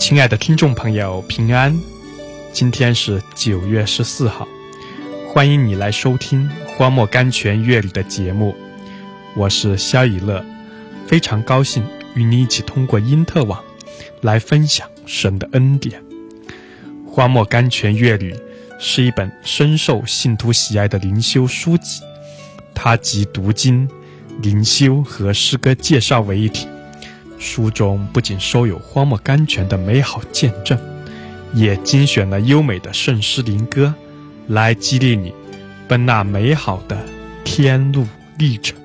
亲爱的听众朋友，平安！今天是9月14号，欢迎你来收听荒漠甘泉乐旅的节目，我是肖以乐，非常高兴与你一起通过因特网来分享神的恩典。荒漠甘泉乐旅是一本深受信徒喜爱的灵修书籍，它集读经、灵修和诗歌介绍为一体。书中不仅收有荒漠甘泉的美好见证，也精选了优美的圣诗灵歌，来激励你奔那美好的天路历程。